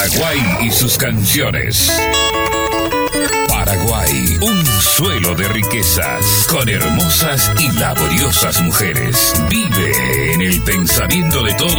Paraguay y sus canciones. Paraguay, un suelo de riquezas, con hermosas y laboriosas mujeres. Vive en el pensamiento de todos